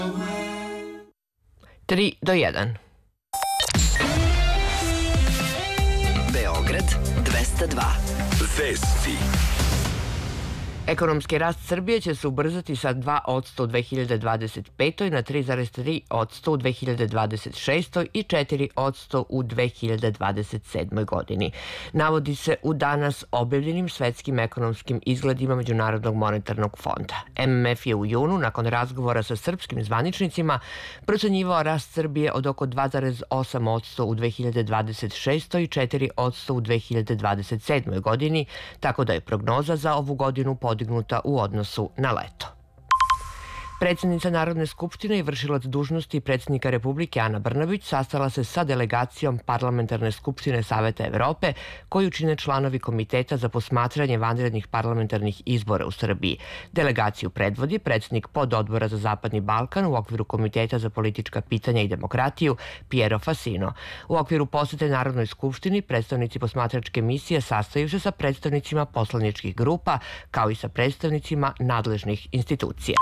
3:1. Beograd 202. Vesti. Ekonomski rast Srbije će se ubrzati sa 2% u 2025. na 3,3% u 2026. i 4% u 2027. godini. Navodi se u danas objavljenim svetskim ekonomskim izgledima Međunarodnog monetarnog fonda. MMF je u junu, nakon razgovora sa srpskim zvaničnicima, procenjivao rast Srbije od oko 2,8% u 2026. i 4% u 2027. godini, tako da je prognoza za ovu godinu podignuta u odnosu na leto. Predsednica Narodne skupštine i vršilac dužnosti predsednika Republike Ana Brnabić sastala se sa delegacijom Parlamentarne skupštine Saveta Evrope, koju čine članovi Komiteta za posmatranje vanrednih parlamentarnih izbora u Srbiji. Delegaciju predvodi predsednik pododbora za Zapadni Balkan u okviru Komiteta za politička pitanja i demokratiju Piero Fassino. U okviru posete Narodnoj skupštini predstavnici posmatračke misije sastaju se sa predstavnicima poslaničkih grupa, kao i sa predstavnicima nadležnih institucija.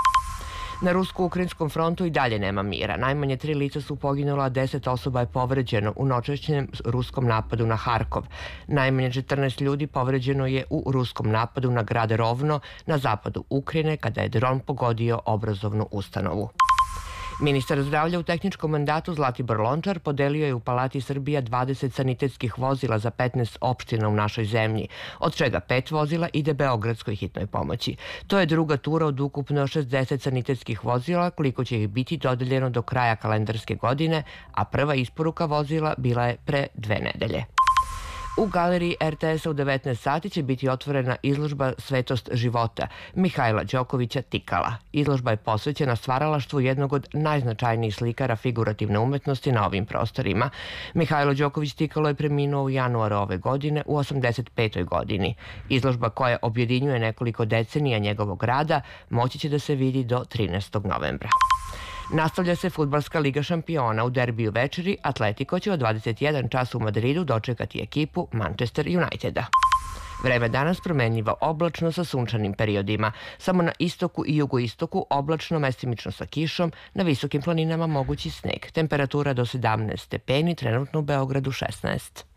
Na rusko-ukrajinskom frontu i dalje nema mira. Najmanje 3 lica su poginula, a 10 osoba je povređeno u noćašnjem ruskom napadu na Harkov. Najmanje 14 ljudi povređeno je u ruskom napadu na grad Rovno na zapadu Ukrajine kada je dron pogodio obrazovnu ustanovu. Ministar zdravlja u tehničkom mandatu Zlatibor Lončar podelio je u Palati Srbija 20 sanitetskih vozila za 15 opština u našoj zemlji, od čega 5 vozila ide Beogradskoj hitnoj pomoći. To je druga tura od ukupno 60 sanitetskih vozila, koliko će ih biti dodeljeno do kraja kalendarske godine, a prva isporuka vozila bila je pre 2 nedelje. U galeriji RTS-a u 19 sati će biti otvorena izložba Svetost života Mihajla Đokovića Tikala. Izložba je posvećena stvaralaštvu jednog od najznačajnijih slikara figurativne umetnosti na ovim prostorima. Mihajlo Đoković Tikalo je preminuo u januaru ove godine u 85. godini. Izložba koja objedinjuje nekoliko decenija njegovog rada moći će da se vidi do 13. novembra. Nastavlja se Fudbalska liga šampiona. U derbiju večeri Atletico će od 21 čas u Madridu dočekati ekipu Manchester Uniteda. Vreme danas promenljivo, oblačno sa sunčanim periodima. Samo na istoku i jugoistoku oblačno, mestimično sa kišom, na visokim planinama mogući sneg. Temperatura do 17 stepeni, trenutno u Beogradu 16.